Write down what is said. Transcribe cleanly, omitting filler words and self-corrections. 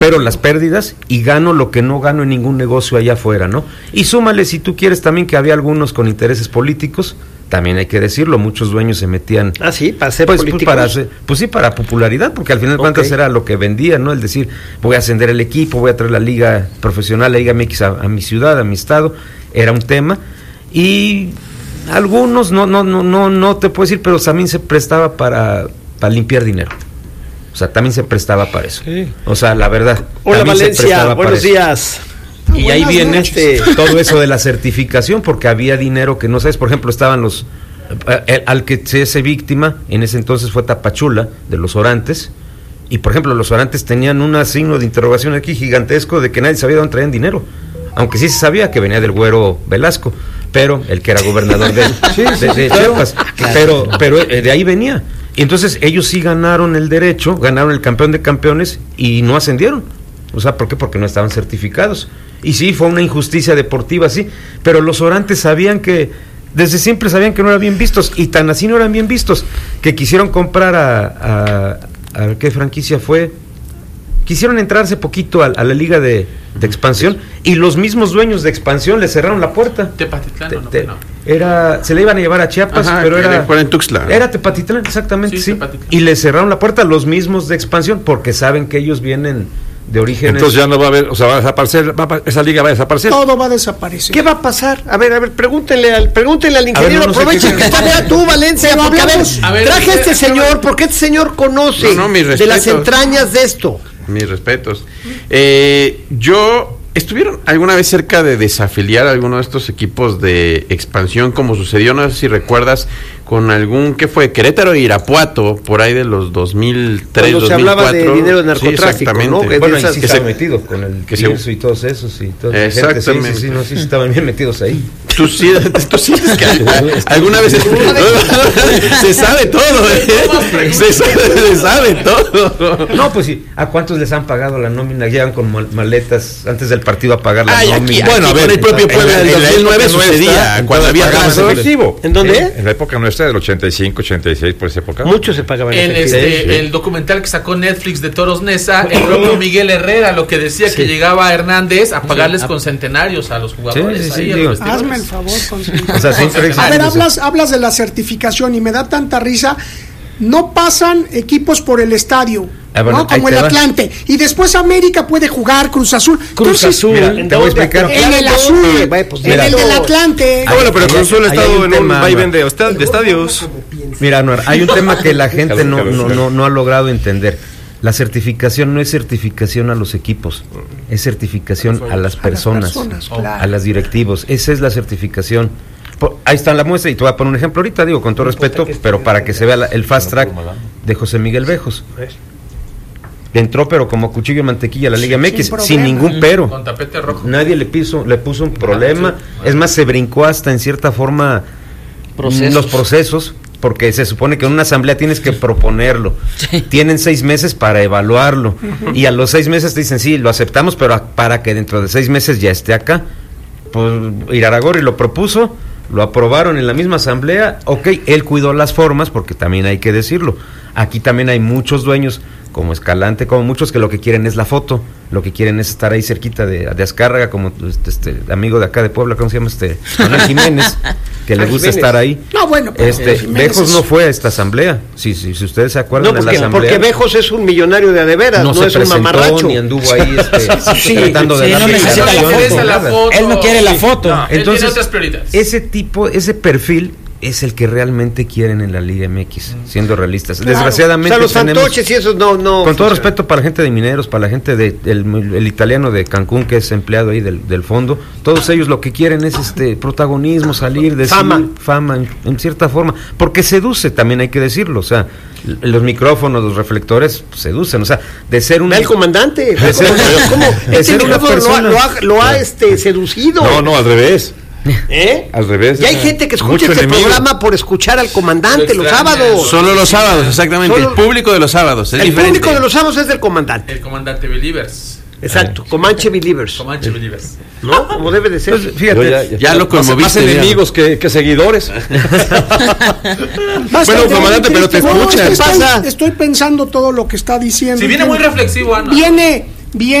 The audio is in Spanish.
pero las pérdidas, y gano lo que no gano en ningún negocio allá afuera, ¿no? Y súmale, si tú quieres, también que había algunos con intereses políticos, también hay que decirlo, muchos dueños se metían... Ah, sí, para ser políticos. Para popularidad, porque al final de cuentas era lo que vendían, ¿no? El decir, voy a ascender el equipo, voy a traer la liga profesional, la Liga MX a mi ciudad, a mi estado, era un tema, y algunos, no te puedo decir, pero también se prestaba para limpiar dinero. O sea, también se prestaba para eso. Sí. O sea, la verdad. Hola Valencia, buenos días. Y ahí viene todo eso de la certificación, porque había dinero que no sabes, por ejemplo, estaban al que se hace víctima, en ese entonces fue Tapachula, de los Orantes, y por ejemplo, los Orantes tenían un signo de interrogación aquí gigantesco de que nadie sabía dónde traían dinero, aunque sí se sabía que venía del Güero Velasco, pero el que era gobernador de Chiapas, claro. pero de ahí venía. Y entonces ellos sí ganaron el derecho, ganaron el campeón de campeones y no ascendieron. O sea, ¿por qué? Porque no estaban certificados. Y sí, fue una injusticia deportiva, sí, pero los Orantes sabían desde siempre sabían que no eran bien vistos, y tan así no eran bien vistos, que quisieron comprar a ¿qué franquicia fue? Quisieron entrarse poquito a la liga de expansión, y los mismos dueños de expansión le cerraron la puerta. Tepatitlán, se le iban a llevar a Chiapas, pero era en Tuxtla. Era Tepatitlán, exactamente, sí. Tepatitlán. Y le cerraron la puerta a los mismos de expansión, porque saben que ellos vienen de orígenes. Entonces ya no va a haber, o sea, va a desaparecer, esa liga va a desaparecer. Todo va a desaparecer. ¿Qué va a pasar? A ver, pregúntenle al ingeniero, aprovecha que está tú, Valencia, porque traje a este señor, porque este señor conoce de las entrañas de esto. Mis respetos. ¿Estuvieron alguna vez cerca de desafiliar a alguno de estos equipos de expansión, como sucedió, no sé si recuerdas, con algún, ¿qué fue? Querétaro e Irapuato, por ahí de los 2003, cuando 2004. Se hablaba de dinero de narcotráfico, sí, ¿no? Bueno, y sí estaban metidos con el Tirso y todos esos. Y toda exactamente. Gente, sí, estaban bien metidos ahí. Tú sientes que alguna vez se sabe todo, se sabe todo. No, pues sí, ¿a cuántos les han pagado la nómina? Llegan con maletas antes del partido a pagar la nómina. Bueno, a ver, el propio Puebla del 2009 sucedía cuando había gasto efectivo. ¿En dónde? En la época nuestra, del 85, 86, por esa época. Mucho se pagaban en efectivo. El documental que sacó Netflix de Toros Neza, el propio Miguel Herrera lo que decía, que llegaba Hernández a pagarles con centenarios a los jugadores. Hazme el favor, o sea, a ver, hablas de la certificación y me da tanta risa. No pasan equipos por el estadio, ¿no? Como el Atlante. Y después América puede jugar, Cruz Azul. Mira, te voy a explicar. En el azul, en el del Atlante. Bueno, pero Cruz Azul ha estado en un vaivén de estadios. Mira, Anuar, hay un tema que la gente no ha logrado entender. La certificación no es certificación a los equipos, es certificación a las personas, a las directivos. Esa es la certificación. Ahí está la muestra, y te voy a poner un ejemplo ahorita, digo con todo respeto, pero para que se vea el fast track de José Miguel Bejos. Entró pero como cuchillo de mantequilla a la Liga MX, sin ningún pero. Con tapete rojo. Nadie le puso un problema. Es más, se brincó hasta en cierta forma los procesos, porque se supone que en una asamblea tienes que proponerlo. Tienen 6 meses para evaluarlo, y a los 6 meses te dicen, sí, lo aceptamos, pero para que dentro de 6 meses ya esté acá. Pues Iraragorri lo propuso, lo aprobaron en la misma asamblea, él cuidó las formas, porque también hay que decirlo, aquí también hay muchos dueños, como Escalante, como muchos, que lo que quieren es la foto, lo que quieren es estar ahí cerquita de Azcárraga, como este amigo de acá de Puebla, ¿cómo se llama? Manuel Jiménez, que le gusta estar ahí. No, bueno, Bejos no fue a esta asamblea, si ustedes se acuerdan de la asamblea. Porque Bejos es un millonario de veras, no es un mamarracho. Ni anduvo ahí tratando de no necesita la foto. Él no quiere la foto. Entonces, él tiene otras prioridades. Ese perfil es el que realmente quieren en la Liga MX, siendo realistas. Claro. Desgraciadamente, los fantoches y esos no. Con todo respeto para la gente de Mineros, para la gente el italiano de Cancún, que es empleado ahí del fondo, todos ellos lo que quieren es protagonismo, salir, decir, fama en cierta forma, porque seduce, también hay que decirlo, o sea, los micrófonos, los reflectores seducen, o sea, de ser un... El comandante, ¿cómo? Este micrófono lo ha seducido. No, al revés. Al revés. Y hay gente que escucha este programa por escuchar al comandante los sábados. Solo los sábados, exactamente. El público de los sábados. El público de los sábados es del comandante. El comandante Believers. Exacto, Comanche Believers. ¿No? Como debe de ser. Pues, fíjate, ya lo conmoviste. Más enemigos que seguidores. Bueno, comandante, pero te escucha. Estoy pensando todo lo que está diciendo. Si viene muy reflexivo, Ana. viene